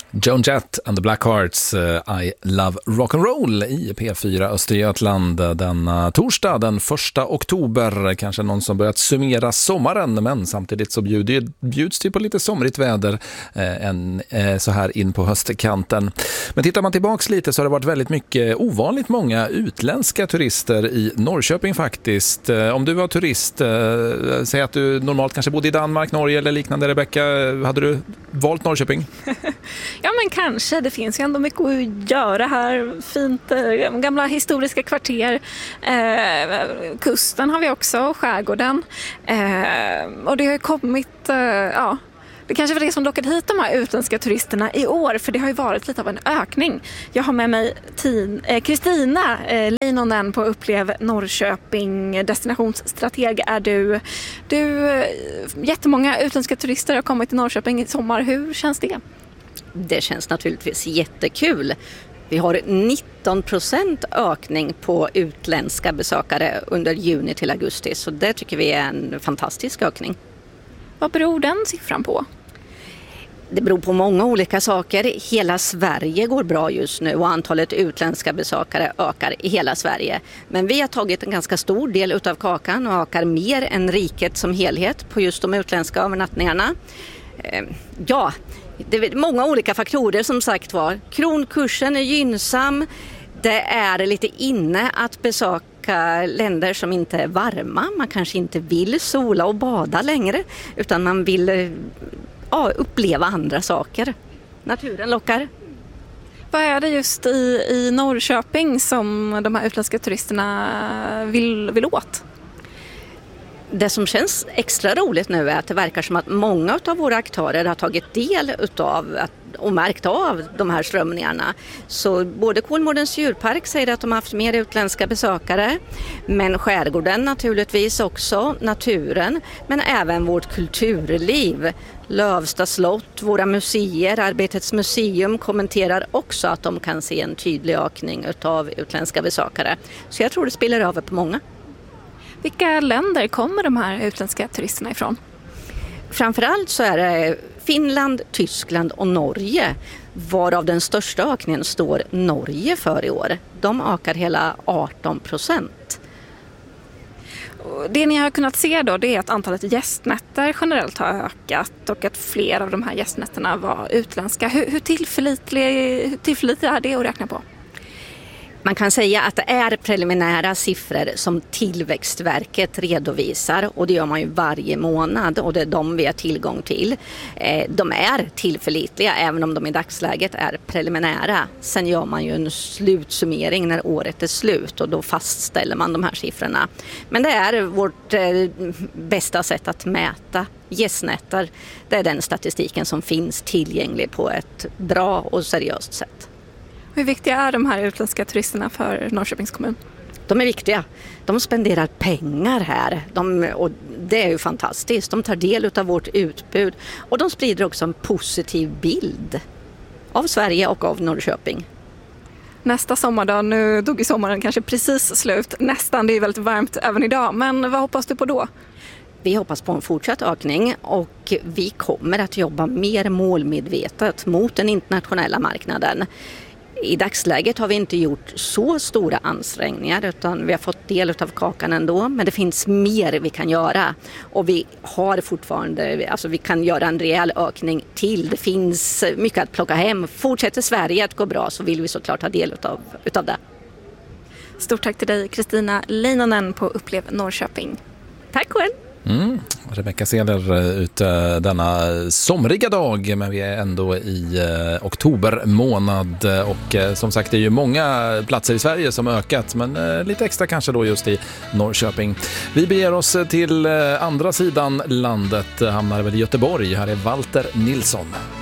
Joan Jett and the Blackhearts, I Love Rock'n'Roll i P4 Östergötland denna torsdag den 1 oktober. Kanske någon som börjat summera sommaren, men samtidigt så bjuds det på lite somrigt väder så här in på höstkanten. Men tittar man tillbaks lite så har det varit väldigt mycket ovanligt många utländska turister i Norrköping faktiskt. Om du var turist, säg att du normalt kanske bodde i Danmark, Norge eller liknande, Rebecka, hade du valt Norrköping? Ja, men kanske. Det finns ju ändå mycket att göra här. Fint, gamla historiska kvarter. Kusten har vi också, skärgården. Och det har ju kommit... Det kanske var det som lockade hit de här utländska turisterna i år, för det har ju varit lite av en ökning. Jag har med mig Kristina Leinonen på Upplev Norrköping, destinationsstrateg är du. Jättemånga utländska turister har kommit till Norrköping i sommar. Hur känns det? Det känns naturligtvis jättekul. Vi har 19% ökning på utländska besökare under juni till augusti, så det tycker vi är en fantastisk ökning. Vad beror den siffran på? Det beror på många olika saker. Hela Sverige går bra just nu och antalet utländska besökare ökar i hela Sverige. Men vi har tagit en ganska stor del utav kakan och ökar mer än riket som helhet på just de utländska övernattningarna. Det är många olika faktorer som sagt var. Kronkursen är gynnsam. Det är lite inne att besöka länder som inte är varma. Man kanske inte vill sola och bada längre, utan man vill uppleva andra saker. Naturen lockar. Vad är det just i Norrköping som de här utländska turisterna vill åt? Det som känns extra roligt nu är att det verkar som att många av våra aktörer har tagit del utav och märkt av de här strömningarna. Så både Kolmårdens djurpark säger att de har haft mer utländska besökare, men skärgården naturligtvis också, naturen, men även vårt kulturliv. Lövsta slott, våra museer, Arbetets museum kommenterar också att de kan se en tydlig ökning utav utländska besökare. Så jag tror det spiller över på många. Vilka länder kommer de här utländska turisterna ifrån? Framförallt så är det Finland, Tyskland och Norge, varav den största ökningen står Norge för i år. De ökar hela 18%. Det ni har kunnat se då, det är att antalet gästnätter generellt har ökat och att fler av de här gästnätterna var utländska. Hur tillförlitligt är det att räkna på? Man kan säga att det är preliminära siffror som Tillväxtverket redovisar, och det gör man ju varje månad, och det är de vi har tillgång till. De är tillförlitliga även om de i dagsläget är preliminära. Sen gör man ju en slutsummering när året är slut och då fastställer man de här siffrorna. Men det är vårt bästa sätt att mäta gästnätter. Det är den statistiken som finns tillgänglig på ett bra och seriöst sätt. Hur viktiga är de här utländska turisterna för Norrköpings kommun? De är viktiga. De spenderar pengar här. Och det är ju fantastiskt. De tar del av vårt utbud. Och de sprider också en positiv bild av Sverige och av Norrköping. Nästa sommardag, nu dog ju sommaren kanske precis slut. Nästan, det är väldigt varmt även idag. Men vad hoppas du på då? Vi hoppas på en fortsatt ökning, och vi kommer att jobba mer målmedvetet mot den internationella marknaden. I dagsläget har vi inte gjort så stora ansträngningar, utan vi har fått del av kakan ändå, men det finns mer vi kan göra, och vi har fortfarande, vi kan göra en rejäl ökning till. Det finns mycket att plocka hem. Fortsätter Sverige att gå bra så vill vi såklart ha del utav det. Stort tack till dig, Kristina Leinonen på Upplev Norrköping. Tack själv. Rebecka Seler ute denna somriga dag, men vi är ändå i oktober månad, och som sagt det är ju många platser i Sverige som ökat, men lite extra kanske då just i Norrköping. Vi beger oss till andra sidan landet, hamnar väl i Göteborg. Här är Walter Nilsson.